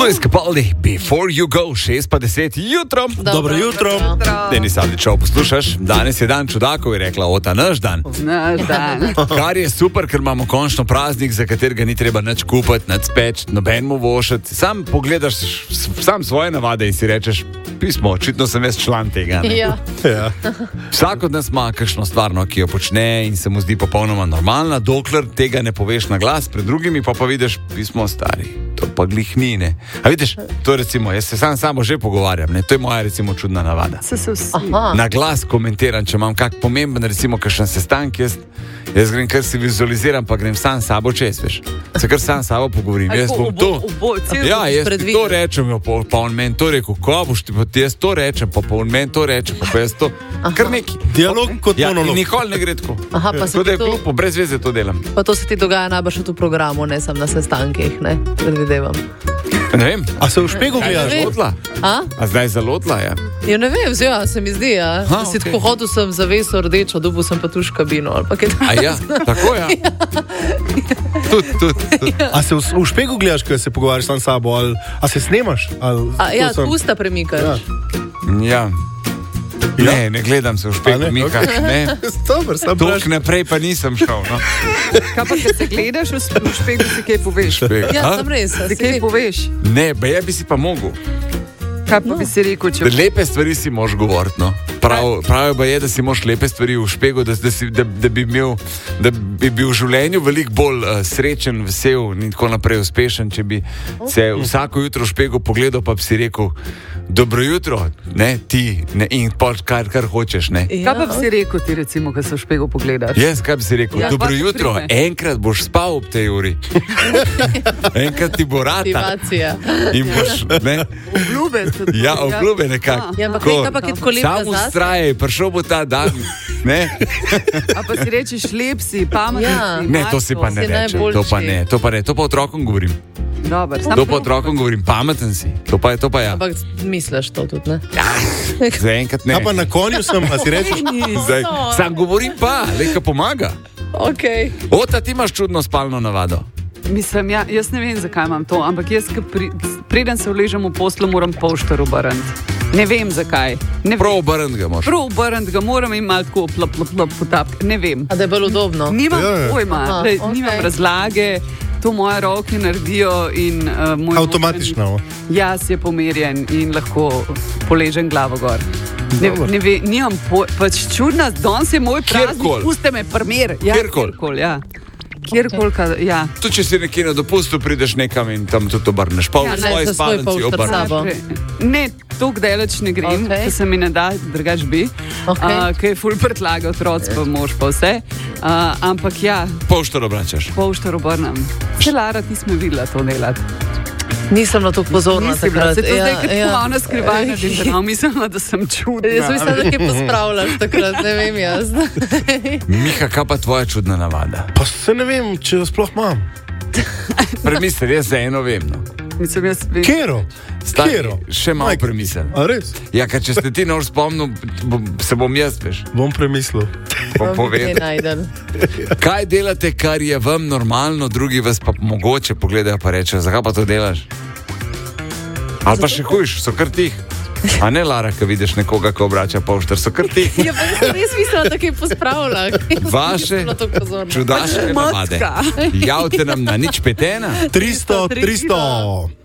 Luis Capaldi, Before You Go, 6:10 jutro. Dobro jutro. Denis Avdićev, poslušaš, danes je dan čudakov, je rekla Ota, naš dan. Naš dan. Kar je super, ker imamo končno praznik, za katerega ni treba nič kupiti, nič speč, nobenemu vošati. Sam pogledaš sam svoje navade in si rečeš, pismo, očitno sem jaz član tega. Ja. Vsak od nas ima kakšno stvar, ki jo počne in se mu zdi popolnoma normalna, dokler tega ne poveš na glas, pred drugimi pa vidiš, pismo stari, to pa glih ni, ne. A vidiš, to recimo, jaz se sam samo že pogovarjam, ne, to je moja recimo čudna navada. Na glas komentiram, če imam kak pomemben, recimo kakšen sestanek, jaz grem kar si vizualiziram, pa grem sam sabo čez, veš. Se kar sam sabo pogovorim, jaz bom to. Ja, jaz to rečem, pa on meni to rekel, ko boš ti jaz to rečem, pa on meni to reče, pa jaz to, kar neki. Dialog kot monolog. In nikoli ne gre tako. Aha, pa tako da je glupo, brez veze to delam. Pa to se ti dogaja najbrž v programu, ne sam na sestankih, ne, predvidevam. Ne vem. A se v špegu gledaš? Zalotla? A zdaj zalotla, ja? Ja, ne vem, se mi zdi, ja. Si tako hodil sem zaveso rdečo, dobil sem pa tuš kabino, ali pa kaj tam. A ja, tako ja. Tudi. A se v špegu gledaš, ko se pogovarjaš sam s sabo, ali a se snemaš? Ja, usta premikaš. Ja. Ne gledam se v špegu, Mika, ne. Dobar, sam Toliko naprej pa nisem šel, no. Kaj pa, kad se gledaš v špegu, si kaj poveš? Ja, sem res. Si kaj poveš? Ne, ja bi si pa mogel. Kaj pa bi si rekel, če... Lepe stvari si moš govoriti, no. Pravijo pa je, da si moš lepe stvari v špegu, da bi bil v življenju veliko bolj srečen, vesel in tako naprej uspešen, če bi se vsako jutro v špegu pogledal, pa bi si rekel, dobro jutro, ne, ti, ne, in kar hočeš, ne. Ja. Kaj pa bi si rekel ti, recimo, ko se v špegu pogledaš? Jaz, kaj bi si rekel, dobro jutro, enkrat boš spal ob tej uri. Enkrat ti bo rata. Motivacija. In boš, ne. Obljube. Ja, obljube nekako. Ja, ampak pa je tako lepo zase. Samo ustrajaj, prišel bo ta dan, ne. A pa si rečeš, lep si, pametni si. Ne, to si pa ne rečem, to pa otrokom govorim. Dobar, to pa otrokom govorim, pameten si, to pa ja. Ampak misliš to tudi, ne? Ja, zaenkrat ne. A pa na konju sem, a si rečeš? Sam govorim pa, leka pomaga. Okay. Ota, ti imaš čudno spalno navado. Mislim, jaz ne vem, zakaj imam to, ampak jaz, preden se vležem v poslu, moram poštar obrniti. Ne vem, zakaj. Prav obrniti ga moraš. Prav obrniti ga moram in malo tako potapiti. Ne vem. A da je bolj udobno? Nimam pojma, nimam razlage. To moje roke naredijo in moj avtomatično. Jaz je pomerjen in lahko poležem glavo gor. Nimam pač čudna, danes je moj praznik, puste me primer. Kjerkoli, ja. Ja. Tudi če si nekje na dopustu, prideš nekam in tam tudi obrneš. Pa v svoji spalnici obrneš. Ne, toliko daleč ne grem, da se mi ne da, drugač bi. Kaj je ful predlaga otroci, pa mož pa vse. Ampak ja. Poštar obračaš. Poštar obrnem. Če Lara, ti smo videla to delati. Nisem na to pozorna takrat. Se to zdaj, kad ponovno skrivaj, mislila, da sem čudna. Jaz mislim, da kaj pospravljaš takrat, ne vem jaz. Miha, kaj pa tvoja čudna navada? Pa se ne vem, če jo sploh imam. Premisli, jaz za eno vem, no. Mislim, jaz vem. Kjero? Še malo premislil. A res? Ja, ker če ste ti nož spomnil, se bom jaz, veš. Bom premislil. Bom povedal. Kaj delate, kar je vam normalno, drugi vas pa mogoče pogledajo pa rečejo, zakaj pa to delaš? Ali pa še hujš, so kar tih. A ne, Lara, ko vidiš nekoga, ko obrača poštar, so kar tih. Ja, pa nisem res mislila, da kaj pospravlja. Vaše čudaške navade. Javite nam na 051 300.